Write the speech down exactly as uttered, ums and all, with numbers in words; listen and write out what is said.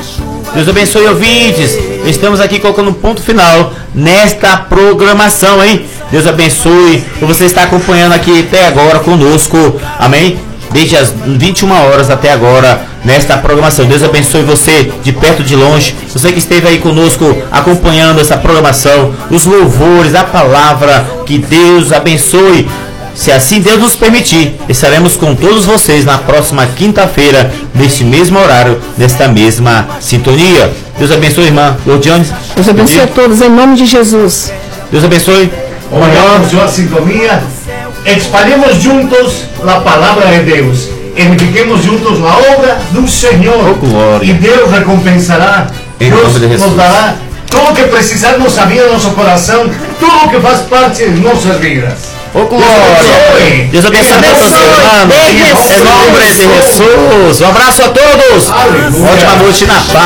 Deus abençoe, ouvintes. Estamos aqui colocando um ponto final nesta programação, hein? Deus abençoe por você estar acompanhando aqui até agora conosco, amém? Desde as vinte e uma horas até agora nesta programação. Deus abençoe você de perto, de longe, você que esteve aí conosco acompanhando essa programação, os louvores, a palavra. Que Deus abençoe. Se assim Deus nos permitir, estaremos com todos vocês na próxima quinta-feira, neste mesmo horário, nesta mesma sintonia. Deus abençoe, irmã Lourdiane. Deus abençoe a todos, em nome de Jesus. Deus abençoe. Oigamos a sintonia, espalhemos juntos a palavra de Deus, edifiquemos juntos a obra do Senhor, oh, e Deus recompensará, Deus nos dará tudo o que precisar, nossa vida, nosso coração, tudo o que faz parte de nossas vidas. Oh, glória! Deus abençoe a todos, irmãos. Em nome de Jesus. Um abraço a todos. Aleluia. Ótima noite na paz.